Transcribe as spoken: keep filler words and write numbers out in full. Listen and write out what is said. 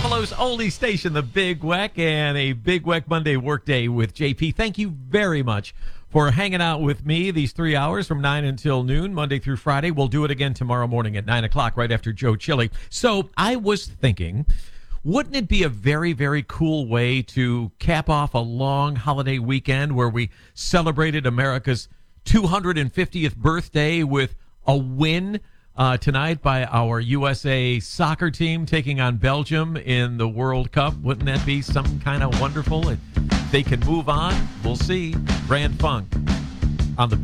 Buffalo's only station, the Big Weck, and a Big Weck Monday workday with J P. Thank you very much for hanging out with me these three hours from nine until noon, Monday through Friday. We'll do it again tomorrow morning at nine o'clock, right after Joe Chili. So I was thinking, wouldn't it be a very, very cool way to cap off a long holiday weekend where we celebrated America's two hundred fiftieth birthday with a win uh, tonight by our U S A soccer team taking on Belgium in the World Cup? Wouldn't that be some kind of wonderful? If they can move on, we'll see. Brand Funk on the